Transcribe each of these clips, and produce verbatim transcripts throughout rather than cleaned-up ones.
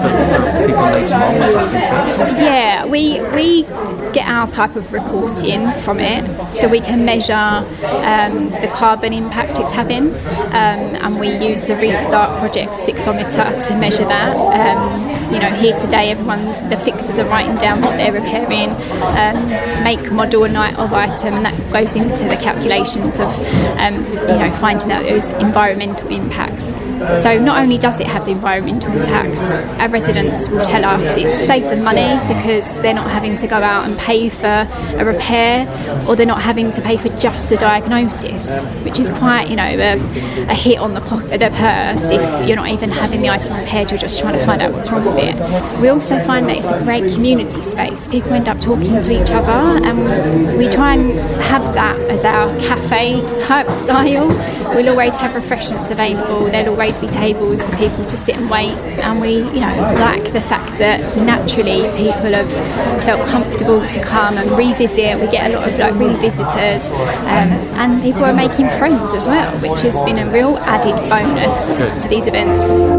for, for people later on once it's been fixed? Yeah, we we get our type of reporting from it, so we can measure um, the carbon impact it's having, um, and we use the Restart Project's fixometer to measure that. Um, you know, here today, everyone's the fixers are writing down what they're repairing, um, make, model, and night of item, and that goes into the calculations of um, you know finding out those environmental impacts. So not only does it have the environmental impacts, our residents will tell us it's saved them money because they're not having to go out and pay for a repair, or they're not having to pay for just a diagnosis, which is quite, you know, a, a hit on the, po- the purse if you're not even having the item repaired, you're just trying to find out what's wrong with it. We also find that it's a great community space. People end up talking to each other, and we try and have that as our cafe type style. We'll always have refreshments available. There'll always be tables for people to sit and wait, and we, you know, like the fact that naturally people have felt comfortable to come and revisit. We get a lot of like revisitors, um, and people are making friends as well, which has been a real added bonus Good. to these events.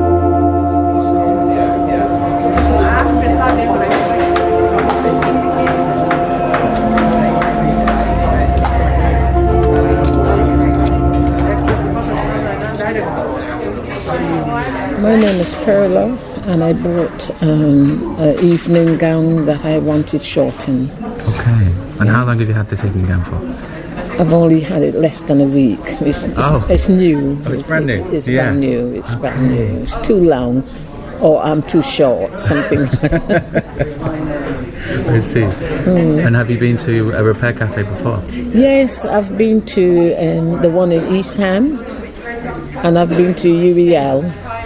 My name is Perla, and I bought um, an evening gown that I wanted shortened. Okay. And how long have you had this evening gown for? I've only had it less than a week. It's, it's, oh. it's new. Oh, it's brand new? It, it's yeah. brand new. It's okay. brand new. It's too long, or I'm too short, something like that. I see. Mm. And have you been to a repair cafe before? Yes, I've been to um, the one in East Ham, and I've been to U E L.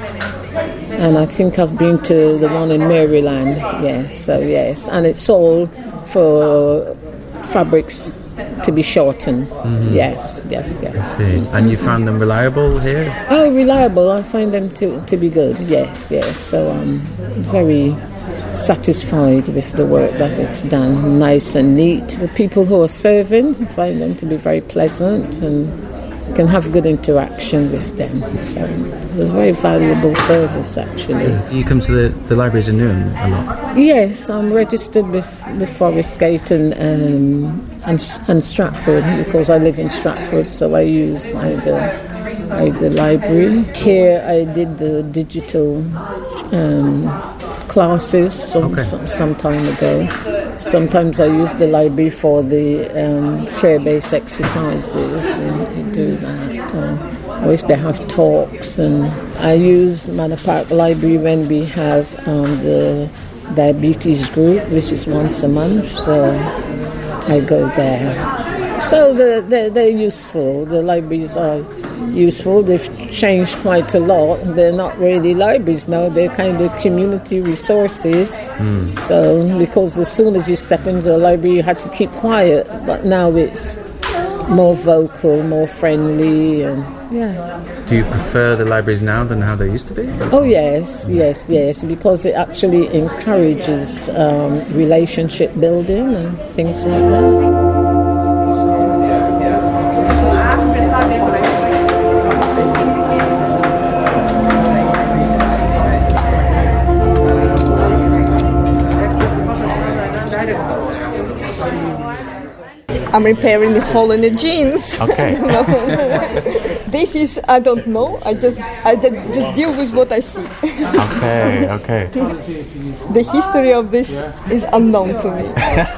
And I think I've been to the one in Maryland, yes, so yes. And it's all for fabrics to be shortened, mm-hmm. yes, yes, yes. I see. And you found them reliable here? Oh, reliable, I find them to, to be good, yes, yes. So I'm very satisfied with the work that it's done, nice and neat. The people who are serving, I find them to be very pleasant and can have good interaction with them. So it's a very valuable service, actually. Do you come to the, the libraries in Newham a lot? Yes, I'm registered with, with Forest Gate and, um, and and Stratford, because I live in Stratford, so I use either either library. Here I did the digital um, classes some, okay. some some time ago. Sometimes I use the library for the um, chair-based exercises, and you do that. Or, or if they have talks, and I use Manor Park Library when we have um, the diabetes group, which is once a month. So I go there. So the, the, they're useful. The libraries are useful. They've changed quite a lot. They're not really libraries now. They're kind of community resources. Mm. So because as soon as you step into a library, you had to keep quiet. But now it's more vocal, more friendly, and yeah. Do you prefer the libraries now than how they used to be? Oh yes, yes, yes. Because it actually encourages um, relationship building and things like that. I'm repairing the hole in the jeans. Okay. This is, I don't know. I just, I just deal with what I see. Okay, okay. The history of this is unknown to me.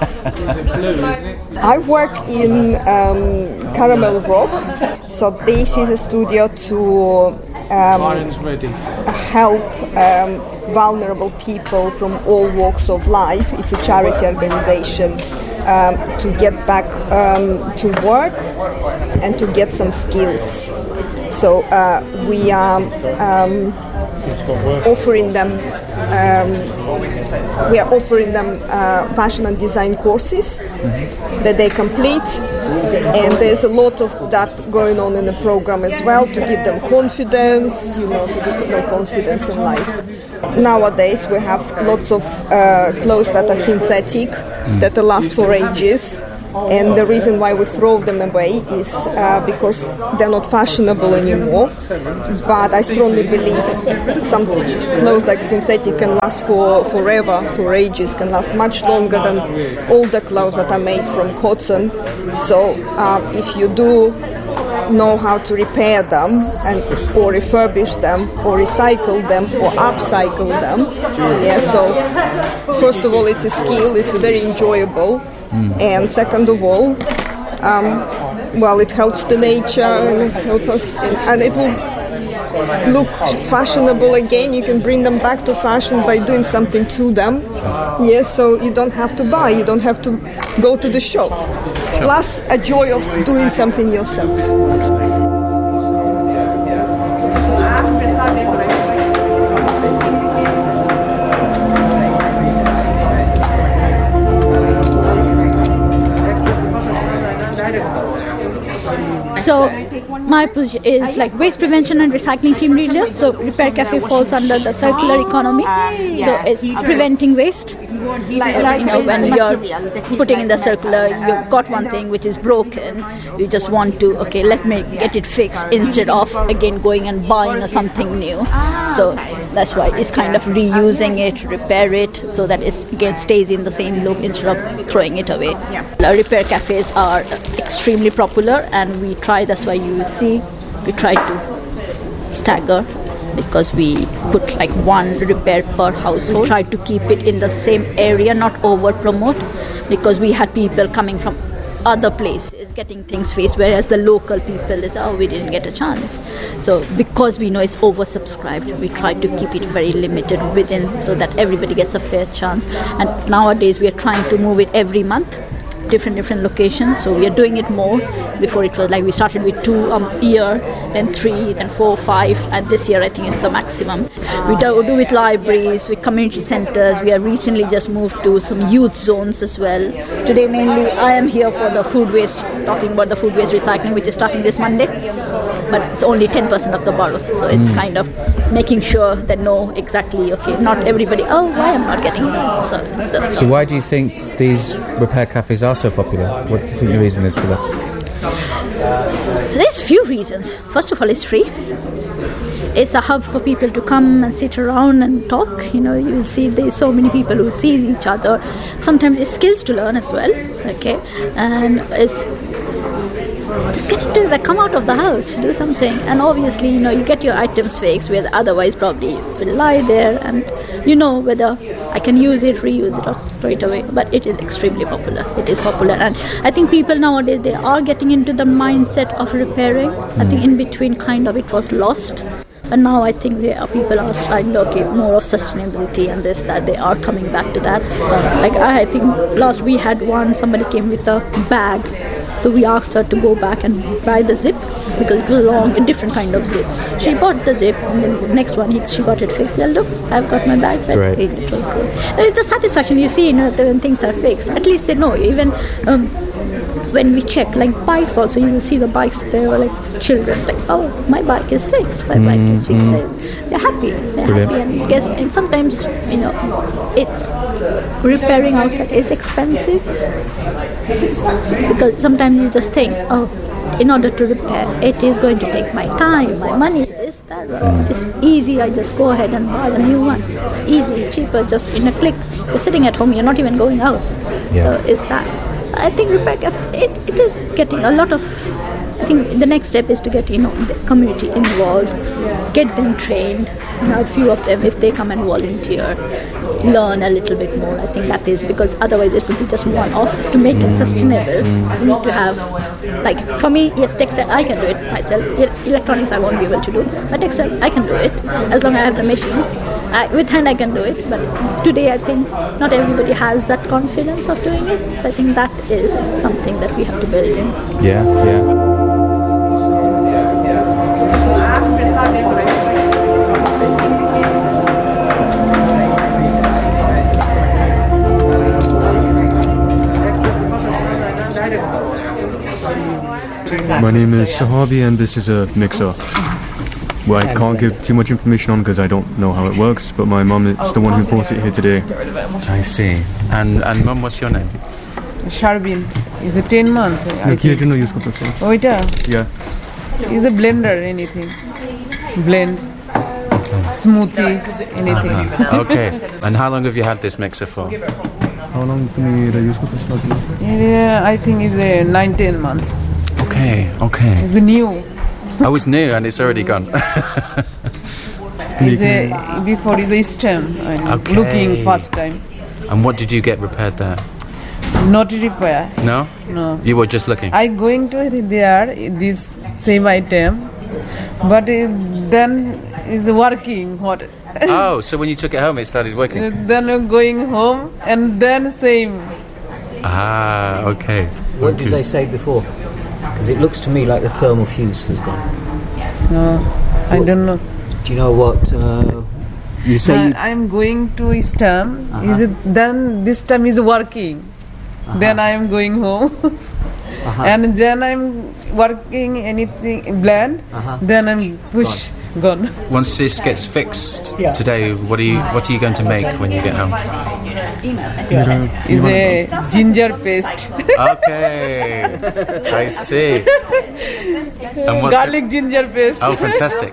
I work in um, Caramel Rock, so this is a studio to um, help um, vulnerable people from all walks of life. It's a charity organization. Um, to get back um, to work and to get some skills. So uh, we are um, offering them um, we are offering them uh, fashion and design courses mm-hmm. that they complete, and there's a lot of that going on in the program as well to give them confidence, you know, to give them confidence in life. Nowadays we have lots of uh, clothes that are synthetic, mm. that last for ages, And the reason why we throw them away is uh, because they're not fashionable anymore. But I strongly believe some clothes like synthetic can last for forever, for ages, can last much longer than older clothes that are made from cotton. So uh, if you do know how to repair them and or refurbish them or recycle them or upcycle them, yeah, so first of all it's a skill, it's very enjoyable, mm. and second of all um, well, it helps the nature and it helps us, and it will look fashionable again. You can bring them back to fashion by doing something to them. Yes, so you don't have to buy, you don't have to go to the shop. Plus a joy of doing something yourself. So my position is like waste prevention and recycling team leader. So Repair Cafe falls under the circular economy. So it's preventing waste. Like, uh, like you know, when you're putting like in the circular, you've got one thing which is broken. You just want to, okay, let me get it fixed instead of again going and buying something new. So that's why it's kind of reusing it, repair it, so that it again stays in the same look instead of throwing it away. The repair cafes are extremely popular, and we try, that's why you see, we try to stagger, because we put like one repair per household. We try to keep it in the same area, not over promote, because we had people coming from other places getting things fixed, whereas the local people is, oh, we didn't get a chance. So because we know it's oversubscribed, we try to keep it very limited within, so that everybody gets a fair chance. And nowadays we are trying to move it every month, different different locations, so we are doing it more. Before it was like we started with two a um, year, then three, then four, five, and this year I think is the maximum. We do, do with libraries, with community centers. We have recently just moved to some youth zones as well. Today mainly I am here for the food waste, talking about the food waste recycling, which is starting this Monday, but it's only ten percent of the bottle, so it's mm. kind of making sure that no, exactly, okay, not everybody, oh, why I'm not getting it. So, that's so why do you think these repair cafes are so popular? What do you think the reason is for that? There's few reasons. First of all, it's free. It's a hub for people to come and sit around and talk. You know, you see there's so many people who see each other. Sometimes it's skills to learn as well. Okay, and it's just getting to the, come out of the house, do something, and obviously, you know, you get your items fixed, where otherwise probably it will lie there, and you know whether I can use it, reuse it, or throw it away. But it is extremely popular. It is popular, and I think people nowadays, they are getting into the mindset of repairing. Mm. I think in between, kind of, it was lost. And now I think they are, people are trying to look at more of sustainability and this, that they are coming back to that. Uh, like I, I think last we had one, somebody came with a bag. So we asked her to go back and buy the zip, because it was long, a different kind of zip. She bought the zip, and then the next one, he, she got it fixed. Yeah, look, I've got my bag back. Right. It was good. And it's the satisfaction you see, you know, when things are fixed. At least they know. Even um, when we check, like bikes also, you will see the bikes, they were like children, like, oh, my bike is fixed, my mm, bike is fixed. Mm. They, they're happy. They're Brilliant. happy. And guess, and sometimes, you know, it's repairing outside is expensive, because sometimes you just think, oh, in order to repair, it is going to take my time, my money, this, that. Mm. It's easy, I just go ahead and buy a new one. It's easy, cheaper, just in a click. You're sitting at home, you're not even going out. Yeah. So it's that. I think repair cafe, it, it is getting a lot of, I think the next step is to get, you know, the community involved, get them trained. Now a few of them, if they come and volunteer, learn a little bit more. I think that is, because otherwise it would be just one-off. To make it sustainable, you need to have, like for me, yes, textile, I can do it myself. Electronics I won't be able to do, but textile I can do it, as long as I have the machine. I, with hand I can do it, but today I think not everybody has that confidence of doing it. So I think that is something that we have to build in. Yeah, yeah. My name is Sahabi, and this is a mixer. Well, I can't give too much information on because I don't know how it works, but my mum is the one who brought it here today. I see. And and mum, what's your name? Sharbin. Is it ten month? I কি এর জন্য use করতেছেন? ওইটা Yeah. is a blender, anything. Blend, smoothie, anything. Uh-huh. Okay. And how long have you had this mixer for? How long তুমি এটা use করতেছ? Yeah, I think it's a nine, ten month. Okay, okay. It's new. Oh, it's new and it's already gone. It's a, before is a stem. I'm Okay. looking first time. And what did you get repaired there? Not repair. No? No. You were just looking? I going to there this same item, but uh, then is working. What? Oh, so when you took it home it started working? Then I'm going home and then same. Ah, okay. What did they say before? Because it looks to me like the thermal fuse has gone. No, I don't know. Do you know what uh, you say? I, you- I'm going to stem. Uh-huh. Is it then this time is working? Then I am going home. Uh-huh. And then I'm working anything blend. Uh-huh. Then I'm push gone. Once this gets fixed Yeah. today, what are you what are you going to make when you get home? Is a ginger paste. Okay. I see. And what's Garlic ginger paste. Oh, fantastic.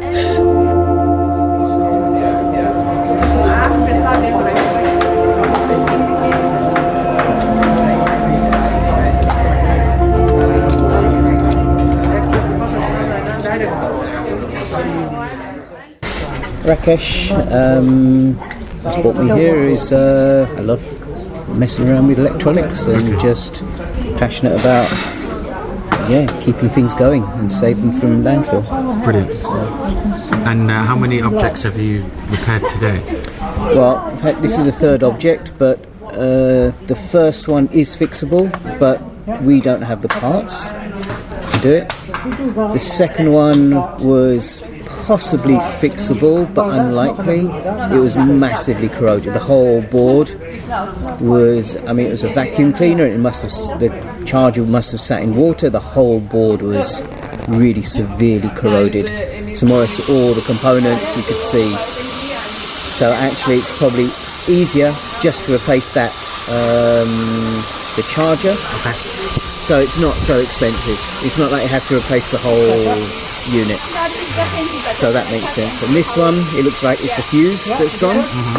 Rakesh, um, what we hear is uh, I love messing around with electronics and just passionate about yeah keeping things going and saving them from landfill. Brilliant. And uh, how many objects have you repaired today? Well, in fact, this is the third object, but uh, the first one is fixable, but we don't have the parts to do it. The second one was possibly fixable, but unlikely. It was massively corroded. The whole board was, I mean, it was a vacuum cleaner. It must have, the charger must have sat in water. The whole board was really severely corroded. So more or less all the components you could see. So actually, it's probably easier just to replace that, um, the charger. Okay. So it's not so expensive. It's not like you have to replace the whole unit. So that makes sense. And this one, it looks like it's a fuse that's gone.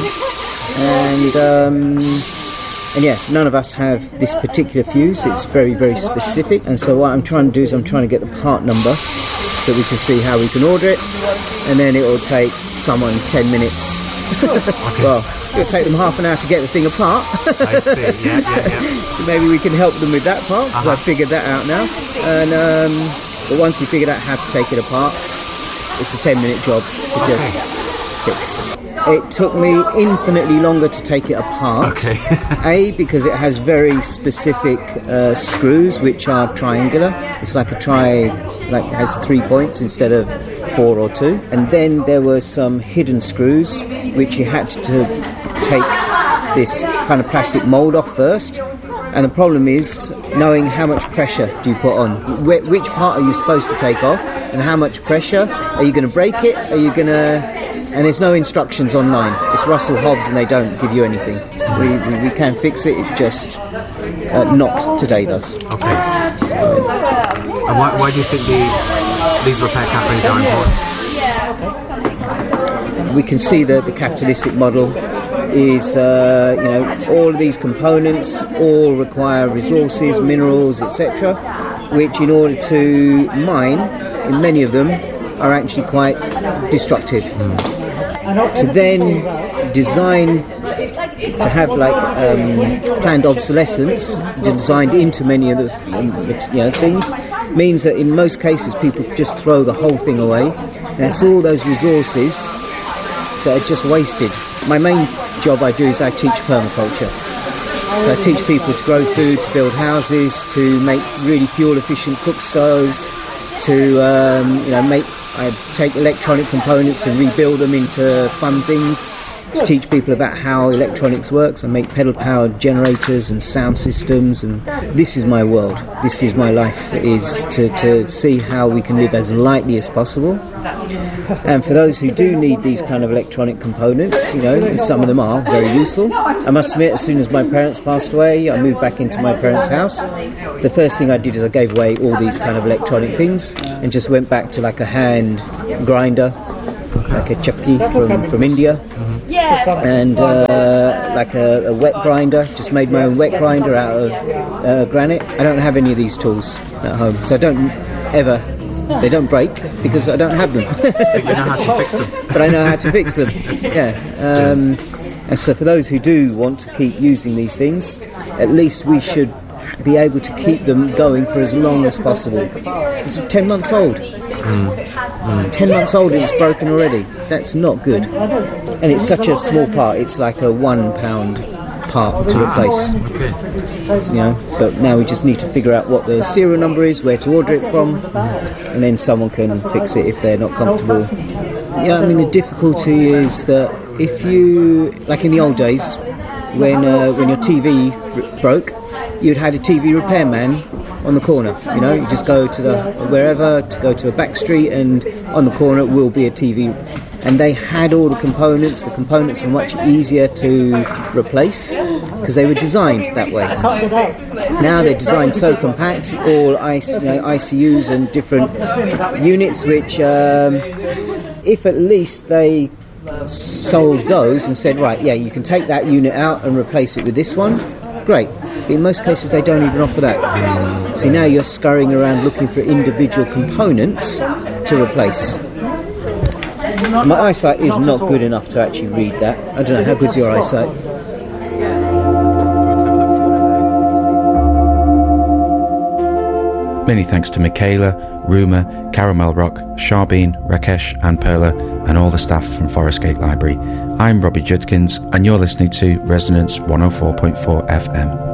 And um, and yeah, none of us have this particular fuse. It's very, very specific. And so what I'm trying to do is I'm trying to get the part number so we can see how we can order it. And then it will take someone ten minutes. Well, it'll take them half an hour to get the thing apart. I see. Yeah, yeah, yeah. So maybe we can help them with that part, because Uh-huh. I figured that out now. And um, but once we figured out how to take it apart, it's a ten minute job to just fix. It took me infinitely longer to take it apart. Okay. A, because it has very specific uh, screws which are triangular. It's like a tri, like it has three points instead of four or two. And then there were some hidden screws which you had to take this kind of plastic mould off first. And the problem is knowing how much pressure do you put on. Wh- which part are you supposed to take off and how much pressure? Are you going to break it? Are you going to... And there's no instructions online. It's Russell Hobbs and they don't give you anything. We, we, we can fix it, it just uh, not today though. Okay. And why, why do you think the, these repair cafes are important? We can see that the capitalistic model is, uh, you know, all of these components all require resources, minerals, et cetera, which in order to mine, in many of them, are actually quite destructive. Mm. To then design to have like um, planned obsolescence designed into many of the you know things means that in most cases people just throw the whole thing away. That's all those resources that are just wasted. My main job I do is I teach permaculture. So I teach people to grow food, to build houses, to make really fuel efficient cook stoves, to um, you know make I take electronic components and rebuild them into fun things. to teach people about how electronics works. I make pedal-powered generators and sound systems, and this is my world. This is my life, is to, to see how we can live as lightly as possible. And for those who do need these kind of electronic components, you know, some of them are very useful. I must admit, as soon as my parents passed away, I moved back into my parents' house. The first thing I did is I gave away all these kind of electronic things and just went back to like a hand grinder, like a chapki from, from India, and uh, like a, a wet grinder. Just made my own wet grinder out of uh, granite. I don't have any of these tools at home, so I don't ever, they don't break because I don't have them. But you know how to fix them. But I know how to fix them, yeah. Um, and so for those who do want to keep using these things, at least we should be able to keep them going for as long as possible. It's ten months old. Mm. Mm. ten months old and it's broken already. That's not good. And it's such a small part. It's like a one pound part to replace. Okay. You know, but now we just need to figure out what the serial number is, where to order it from, and then someone can fix it if they're not comfortable. Yeah, I mean the difficulty is that if you, like in the old days, when uh, when your T V r- broke, you'd had a T V repairman on the corner. You know, you just go to the wherever to go to a back street, and on the corner will be a T V. And they had all the components. The components were much easier to replace because they were designed that way. Now they're designed so compact, all I C, you know, I C Us and different units, which um, if at least they sold those and said, right, yeah, you can take that unit out and replace it with this one, great. But in most cases they don't even offer that. See, now you're scurrying around looking for individual components to replace. My eyesight is not good enough to actually read that. I don't know, how good's your eyesight? Many thanks to Michaela, Ruma, Caramel Rock, Sharbeen, Rakesh and Perla, and all the staff from Forest Gate Library. I'm Robbie Judkins and you're listening to Resonance one oh four point four F M.